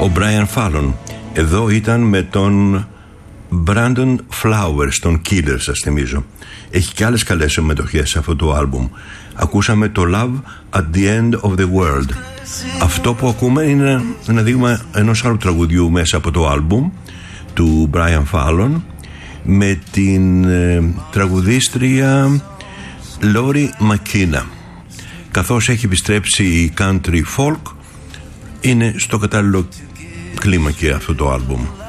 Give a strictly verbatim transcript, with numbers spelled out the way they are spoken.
ο Brian Fallon. Εδώ ήταν με τον Brandon Flowers, τον Killers, σας θυμίζω. Έχει και άλλες καλές συμμετοχές σε αυτό το άλμπουμ. Ακούσαμε το Love at the End of the World. Αυτό που ακούμε είναι ένα δείγμα ενός άλλου τραγουδιού μέσα από το άλμπουμ του Brian Fallon, με την ε, τραγουδίστρια Lori McKenna. Καθώς έχει επιστρέψει η country folk, είναι στο κατάλληλο κλίμα και αυτό το άλμπουμ.